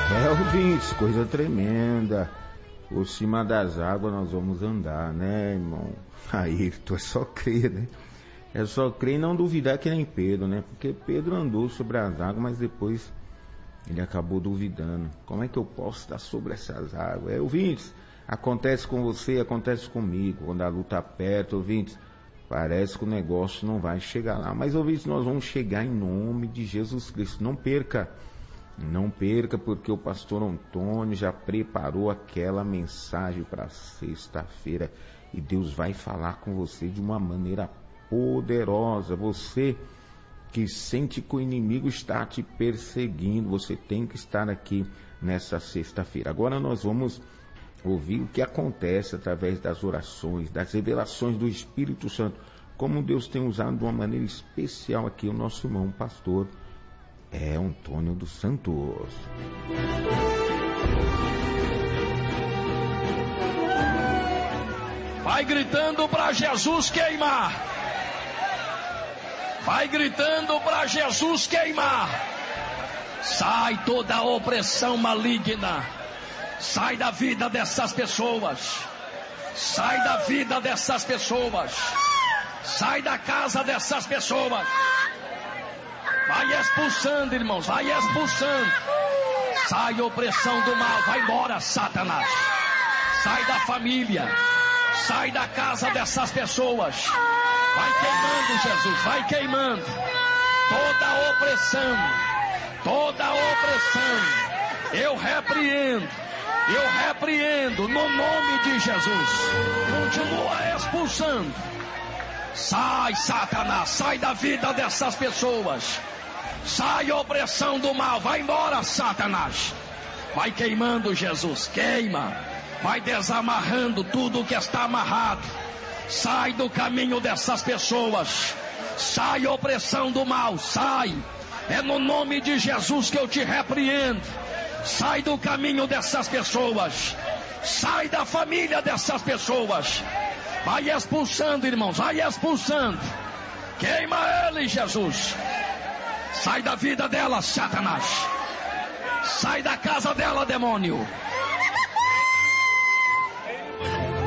Ouvintes, coisa tremenda. Por cima das águas nós vamos andar, né, irmão? Aí, tu é só crer, né? É só crer e não duvidar que nem Pedro, né? Porque Pedro andou sobre as águas, mas depois ele acabou duvidando. Como é que eu posso estar sobre essas águas? Ouvintes, acontece com você, acontece comigo. Quando a luta aperta, ouvintes, parece que o negócio não vai chegar lá. Mas, ouvintes, nós vamos chegar em nome de Jesus Cristo. Não perca, porque o pastor Antônio já preparou aquela mensagem para sexta-feira. E Deus vai falar com você de uma maneira poderosa. Você que sente que o inimigo está te perseguindo, você tem que estar aqui nessa sexta-feira. Agora nós vamos ouvir o que acontece através das orações, das revelações do Espírito Santo, como Deus tem usado de uma maneira especial aqui o nosso irmão pastor Antônio dos Santos. Vai gritando para Jesus queimar. Vai gritando para Jesus queimar. Sai toda a opressão maligna. Sai da vida dessas pessoas. Sai da vida dessas pessoas. Sai da casa dessas pessoas. Vai expulsando, irmãos. Vai expulsando. Sai a opressão do mal. Vai embora, Satanás. Sai da família. Sai da casa dessas pessoas. Vai queimando, Jesus, vai queimando. Toda a opressão. Toda a opressão. Eu repreendo no nome de Jesus. Continua expulsando. Sai, Satanás, sai da vida dessas pessoas. Sai a opressão do mal. Vai embora, Satanás. Vai queimando, Jesus, queima. Vai desamarrando tudo que está amarrado. Sai do caminho dessas pessoas. Sai a opressão do mal, sai. É no nome de Jesus que eu te repreendo. Sai do caminho dessas pessoas. Sai da família dessas pessoas. Vai expulsando, irmãos, vai expulsando. Queima ele, Jesus. Sai da vida dela, Satanás. Sai da casa dela, demônio.